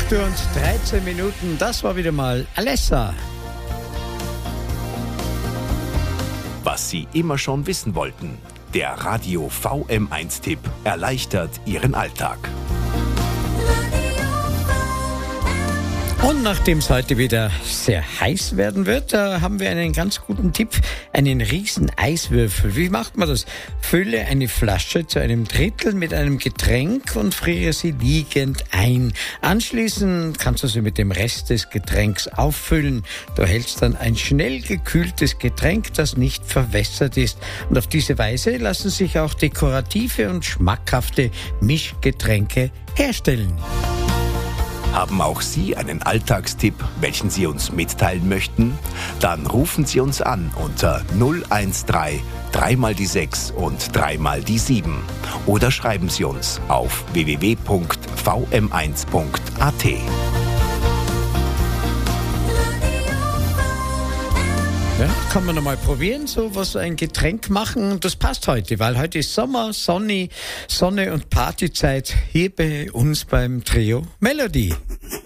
8 Uhr und 13 Minuten, das war wieder mal Alessa. Was Sie immer schon wissen wollten. Der Radio VM1-Tipp erleichtert Ihren Alltag. Und nachdem es heute wieder sehr heiß werden wird, haben wir einen ganz guten Tipp, einen riesen Eiswürfel. Wie macht man das? Fülle eine Flasche zu einem Drittel mit einem Getränk und friere sie liegend ein. Anschließend kannst du sie mit dem Rest des Getränks auffüllen. Du hältst dann ein schnell gekühltes Getränk, das nicht verwässert ist. Und auf diese Weise lassen sich auch dekorative und schmackhafte Mischgetränke herstellen. Haben auch Sie einen Alltagstipp, welchen Sie uns mitteilen möchten? Dann rufen Sie uns an unter 013 3 mal die 6 und 3 mal die 7 oder schreiben Sie uns auf www.vm1.at. Ja, kann man nochmal probieren, so was ein Getränk machen. Das passt heute, weil heute ist Sommer, Sonne und Partyzeit hier bei uns beim Trio Melody.